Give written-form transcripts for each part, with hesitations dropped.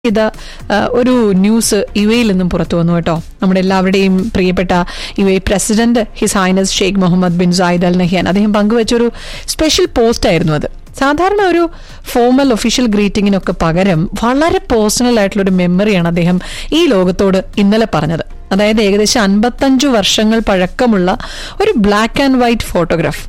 ഇത് ഒരു ന്യൂസ് യുഎയിൽ നിന്നും പുറത്തു വന്നു കേട്ടോ. നമ്മുടെ എല്ലാവരുടെയും പ്രിയപ്പെട്ട യുഎ president his highness Sheikh Muhammad bin Zayed Al Nahyan അദ്ദേഹം പങ്കുവച്ചൊരു സ്പെഷ്യൽ പോസ്റ്റ് ആയിരുന്നു അത്. സാധാരണ ഒരു ഫോർമൽ ഒഫീഷ്യൽ ഗ്രീറ്റിങ്ങിനൊക്കെ പകരം വളരെ പേഴ്സണൽ ആയിട്ടുള്ളൊരു മെമ്മറിയാണ് അദ്ദേഹം ഈ ലോകത്തോട് ഇന്നലെ പറഞ്ഞത്. അതായത് ഏകദേശം 55 വർഷങ്ങൾ പഴക്കമുള്ള ഒരു ബ്ലാക്ക് ആൻഡ് വൈറ്റ് ഫോട്ടോഗ്രാഫ്.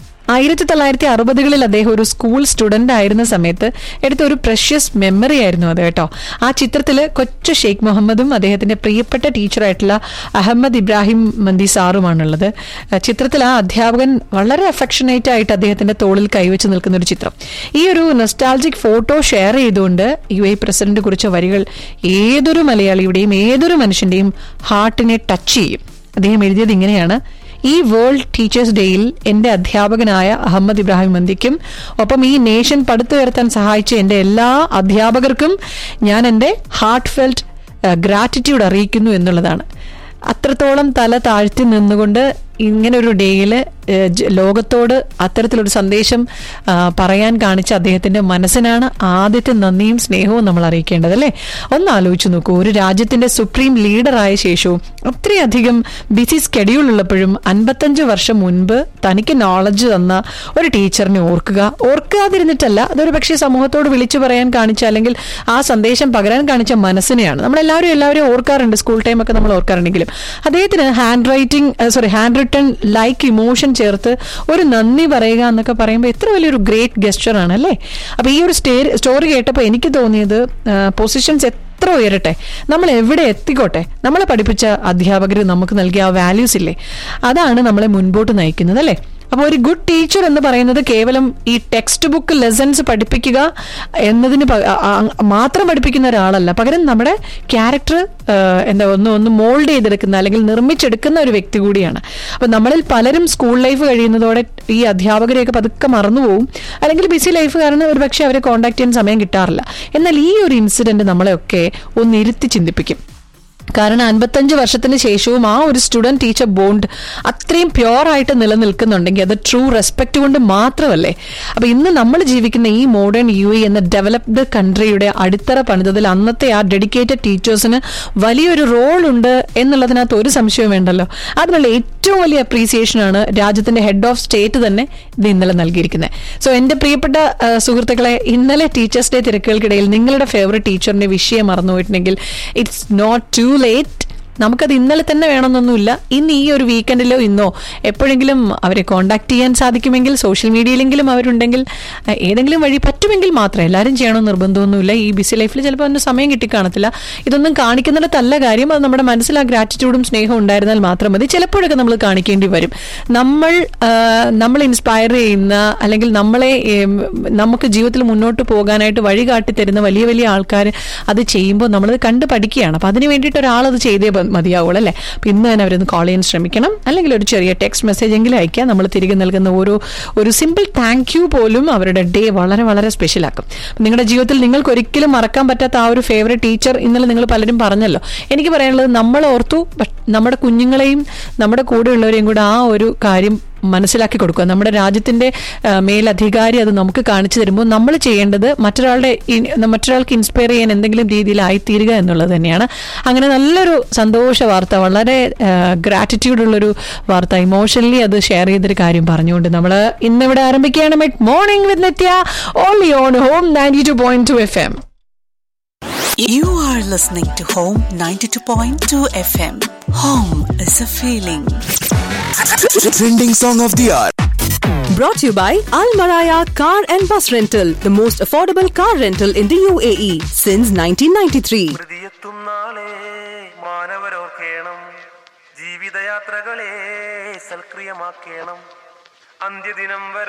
1960കളിൽ അദ്ദേഹം ഒരു സ്കൂൾ സ്റ്റുഡന്റ് ആയിരുന്ന സമയത്ത് എടുത്ത ഒരു പ്രഷ്യസ് മെമ്മറി ആയിരുന്നു അത് കേട്ടോ. ആ ചിത്രത്തില് കൊച്ചു ഷെയ്ഖ് മുഹമ്മദും അദ്ദേഹത്തിന്റെ പ്രിയപ്പെട്ട ടീച്ചറായിട്ടുള്ള അഹമ്മദ് ഇബ്രാഹിം മന്ദി സാറുമാണുള്ളത്. ചിത്രത്തിൽ ആ അധ്യാപകൻ വളരെ അഫെക്ഷനേറ്റ് ആയിട്ട് അദ്ദേഹത്തിന്റെ തോളിൽ കൈവച്ച് നിൽക്കുന്ന ഒരു ചിത്രം. ഈ ഒരു നൊസ്റ്റാൾജിക് ഫോട്ടോ ഷെയർ ചെയ്തുകൊണ്ട് യുഎഇ പ്രസിഡന്റ് കുറിച്ച വരികൾ ഏതൊരു മലയാളിയുടെയും ഏതൊരു മനുഷ്യന്റെയും ഹാർട്ടിനെ ടച്ച് ചെയ്യും. അദ്ദേഹം എഴുതിയത് ഇങ്ങനെയാണ്: ഈ വേൾഡ് ടീച്ചേഴ്സ് ഡേയിൽ എന്റെ അധ്യാപകനായ അഹമ്മദ് ഇബ്രാഹിം മന്ദിക്കും ഒപ്പം ഈ നേഷൻ പടുത്തുയർത്താൻ സഹായിച്ച എന്റെ എല്ലാ അധ്യാപകർക്കും ഞാൻ എന്റെ ഹാർട്ട് ഫെൽറ്റ് ഗ്രാറ്റിറ്റ്യൂഡ് അറിയിക്കുന്നു എന്നുള്ളതാണ്. അത്രത്തോളം തല താഴ്ത്തി നിന്നുകൊണ്ട് ഇങ്ങനെ ഒരു ഡേയിൽ ലോകത്തോട് അത്തരത്തിലൊരു സന്ദേശം പറയാൻ കാണിച്ച അദ്ദേഹത്തിന്റെ മനസ്സിനാണ് ആദ്യത്തെ നന്ദിയും സ്നേഹവും നമ്മൾ അറിയിക്കേണ്ടത് അല്ലേ. ഒന്ന് ആലോചിച്ച് നോക്കൂ, ഒരു രാജ്യത്തിന്റെ സുപ്രീം ലീഡറായ ശേഷവും അത്രയധികം ബിസി സ്കെഡ്യൂൾ ഉള്ളപ്പോഴും 55 വർഷം മുൻപ് തനിക്ക് നോളജ് തന്ന ഒരു ടീച്ചറിനെ ഓർക്കാതിരുന്നിട്ടല്ല, അതൊരു പക്ഷേ സമൂഹത്തോട് വിളിച്ചു പറയാൻ കാണിച്ച അല്ലെങ്കിൽ ആ സന്ദേശം പകരാൻ കാണിച്ച മനസ്സിനെയാണ്. നമ്മളെല്ലാവരും ഓർക്കാറുണ്ട്, സ്കൂൾ ടൈം ഒക്കെ നമ്മൾ ഓർക്കാറുണ്ടെങ്കിലും അദ്ദേഹത്തിന് ഹാൻഡ് റിട്ടൺ ലൈക്ക് ഇമോഷൻ ചേർത്ത് ഒരു നന്ദി പറയുക എന്നൊക്കെ പറയുമ്പോൾ എത്ര വലിയൊരു ഗ്രേറ്റ് ഗെസ്റ്റർ ആണ് അല്ലേ. അപ്പൊ ഈ ഒരു സ്റ്റോറി കേട്ടപ്പോൾ എനിക്ക് തോന്നിയത് പൊസിഷൻസ് എത്ര ഉയരട്ടെ, നമ്മൾ എവിടെ എത്തിക്കോട്ടെ, നമ്മളെ പഠിപ്പിച്ച അധ്യാപകർ നമുക്ക് നൽകിയ ആ വാല്യൂസ് ഇല്ലേ, അതാണ് നമ്മളെ മുൻപോട്ട് നയിക്കുന്നത് അല്ലേ. അപ്പോൾ ഒരു ഗുഡ് ടീച്ചർ എന്ന് പറയുന്നത് കേവലം ഈ ടെക്സ്റ്റ് ബുക്ക് ലെസൺസ് പഠിപ്പിക്കുക എന്നതിന് മാത്രം പഠിപ്പിക്കുന്ന ഒരാളല്ല, പകരം നമ്മുടെ ക്യാരക്ടർ ഒന്ന് മോൾഡ് ചെയ്തെടുക്കുന്ന അല്ലെങ്കിൽ നിർമ്മിച്ചെടുക്കുന്ന ഒരു വ്യക്തി കൂടിയാണ്. അപ്പൊ നമ്മളിൽ പലരും സ്കൂൾ ലൈഫ് കഴിയുന്നതോടെ ഈ അധ്യാപകരെയൊക്കെ പതുക്കെ മറന്നുപോകും, അല്ലെങ്കിൽ ബിസി ലൈഫ് കാരണം ഒരു പക്ഷെ അവരെ കോൺടാക്ട് ചെയ്യാൻ സമയം കിട്ടാറില്ല. എന്നാൽ ഈ ഒരു ഇൻസിഡന്റ് നമ്മളെയൊക്കെ ഒന്ന് ഇരുത്തി ചിന്തിപ്പിക്കും. കാരണം 55 വർഷത്തിന് ശേഷവും ആ ഒരു സ്റ്റുഡന്റ് ടീച്ചർ ബോണ്ട് അത്രയും പ്യുവറായിട്ട് നിലനിൽക്കുന്നുണ്ടെങ്കിൽ അത് ട്രൂ റെസ്പെക്ട് കൊണ്ട് മാത്രമല്ലേ. അപ്പൊ ഇന്ന് നമ്മൾ ജീവിക്കുന്ന ഈ മോഡേൺ യുഎഇ എന്ന ഡെവലപ്ഡ് കൺട്രിയുടെ അടിത്തറ പണിതതിൽ അന്നത്തെ ആ ഡെഡിക്കേറ്റഡ് ടീച്ചേഴ്സിന് വലിയൊരു റോൾ ഉണ്ട് എന്നുള്ളതിനകത്ത് ഒരു സംശയവും വേണ്ടല്ലോ. അതിനുള്ള ഏറ്റവും വലിയ അപ്രീസിയേഷനാണ് രാജ്യത്തിന്റെ ഹെഡ് ഓഫ് സ്റ്റേറ്റ് തന്നെ ഇത് ഇന്നലെ നൽകിയിരിക്കുന്നത്. സോ എന്റെ പ്രിയപ്പെട്ട സുഹൃത്തുക്കളെ, ഇന്നലെ ടീച്ചേഴ്സ് ഡേ തിരക്കുകൾക്കിടയിൽ നിങ്ങളുടെ ഫേവറേറ്റ് ടീച്ചറിന്റെ വിഷയം മറന്നുപോയിട്ടുണ്ടെങ്കിൽ ഇറ്റ്സ് നോട്ട് ടു ലേറ്റ്. നമുക്കത് ഇന്നലെ തന്നെ വേണമെന്നൊന്നുമില്ല. ഇന്ന് ഈ ഒരു വീക്കെൻഡിലോ ഇന്നോ എപ്പോഴെങ്കിലും അവരെ കോണ്ടാക്ട് ചെയ്യാൻ സാധിക്കുമെങ്കിൽ, സോഷ്യൽ മീഡിയയിലെങ്കിലും അവരുണ്ടെങ്കിൽ ഏതെങ്കിലും വഴി പറ്റുമെങ്കിൽ മാത്രമേ. എല്ലാവരും ചെയ്യണമെന്ന് നിർബന്ധമൊന്നുമില്ല. ഈ ബിസി ലൈഫിൽ ചിലപ്പോൾ അതിന് സമയം കിട്ടിക്കാണത്തില്ല. ഇതൊന്നും കാണിക്കുന്നിടത്തല്ല കാര്യം, അത് നമ്മുടെ മനസ്സിൽ ആ ഗ്രാറ്റിറ്റ്യൂഡും സ്നേഹവും ഉണ്ടായിരുന്നാൽ മാത്രം മതി. ചിലപ്പോഴൊക്കെ നമ്മൾ കാണിക്കേണ്ടി വരും. നമ്മൾ ഇൻസ്പയർ ചെയ്യുന്ന അല്ലെങ്കിൽ നമുക്ക് ജീവിതത്തിൽ മുന്നോട്ട് പോകാനായിട്ട് വഴി കാട്ടിത്തരുന്ന വലിയ വലിയ ആൾക്കാർ അത് ചെയ്യുമ്പോൾ നമ്മളത് കണ്ട് പഠിക്കുകയാണ്. അപ്പം അതിന് വേണ്ടിയിട്ട് ഒരാളത് ചെയ്തേ മതിയാവുള്ളൂ അല്ലേ. അപ്പൊ ഇന്ന് തന്നെ അവരൊന്ന് കോൾ ചെയ്യാൻ ശ്രമിക്കണം, അല്ലെങ്കിൽ ഒരു ചെറിയ ടെക്സ്റ്റ് മെസ്സേജ് എങ്കിലും അയക്കാം. നമ്മൾ തിരികെ നൽകുന്ന ഒരു സിമ്പിൾ താങ്ക് യു പോലും അവരുടെ ഡേ വളരെ വളരെ സ്പെഷ്യൽ ആക്കും. നിങ്ങളുടെ ജീവിതത്തിൽ നിങ്ങൾക്ക് ഒരിക്കലും മറക്കാൻ പറ്റാത്ത ആ ഒരു ഫേവറേറ്റ് ടീച്ചർ ഇന്നലെ നിങ്ങൾ പലരും പറഞ്ഞല്ലോ. എനിക്ക് പറയാനുള്ളത്, നമ്മൾ ഓർത്തു, നമ്മുടെ കുഞ്ഞുങ്ങളെയും നമ്മുടെ കൂടെയുള്ളവരെയും കൂടെ ആ ഒരു കാര്യം മനസ്സിലാക്കി കൊടുക്കുക. നമ്മുടെ രാജ്യത്തിന്റെ മേലധികാരി അത് നമുക്ക് കാണിച്ചു തരുമ്പോൾ നമ്മൾ ചെയ്യേണ്ടത് മറ്റൊരാൾക്ക് ഇൻസ്പയർ ചെയ്യാൻ എന്തെങ്കിലും രീതിയിലായിത്തീരുക എന്നുള്ളത് തന്നെയാണ്. അങ്ങനെ നല്ലൊരു സന്തോഷ വാർത്ത, വളരെ ഗ്രാറ്റിറ്റ്യൂഡ് ഉള്ളൊരു വാർത്ത, ഇമോഷണലി അത് ഷെയർ ചെയ്തൊരു കാര്യം പറഞ്ഞുകൊണ്ട് നമ്മൾ ഇന്നിവിടെ ആരംഭിക്കുകയാണ് mid morning with Nithya, only on home 92.2 FM. You are listening to Home 92.2 FM. Home is a feeling. Trending song of the hour. Brought to you by Al Maraya Car and Bus Rental, the most affordable car rental in the UAE since 1993. ജീവിതയാത്രകളെ സൽക്രിയമാക്കണം. അന്ത്യദിനം വരെ